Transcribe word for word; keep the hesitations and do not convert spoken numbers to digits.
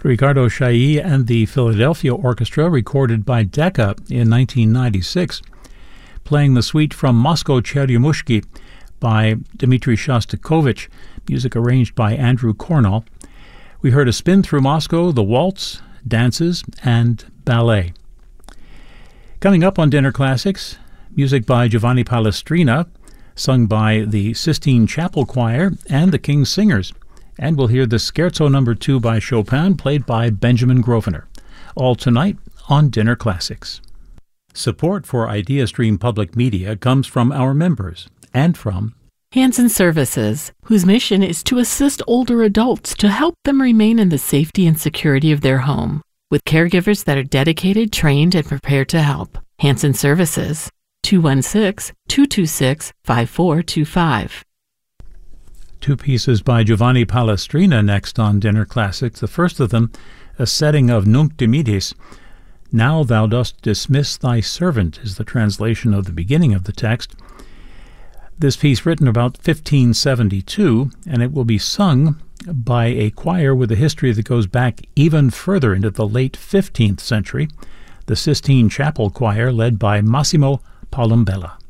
Ricardo Chailly and the Philadelphia Orchestra, recorded by Decca in nineteen ninety-six, playing the suite from Moscow Cheryamushki by Dmitri Shostakovich, music arranged by Andrew Cornell. We heard A Spin Through Moscow, the waltz, dances, and ballet. Coming up on Dinner Classics, music by Giovanni Palestrina, sung by the Sistine Chapel Choir and the King's Singers. And we'll hear the Scherzo Number two by Chopin, played by Benjamin Grosvenor. All tonight on Dinner Classics. Support for IdeaStream Public Media comes from our members and from Hanson Services, whose mission is to assist older adults to help them remain in the safety and security of their home, with caregivers that are dedicated, trained, and prepared to help. Hanson Services, two one six, two two six, five four two five. Two pieces by Giovanni Palestrina next on Dinner Classics. The first of them, a setting of Nunc Dimittis. Now thou dost dismiss thy servant, is the translation of the beginning of the text. This piece written about fifteen seventy-two, and it will be sung by a choir with a history that goes back even further into the late fifteenth century, the Sistine Chapel Choir, led by Massimo Palombella.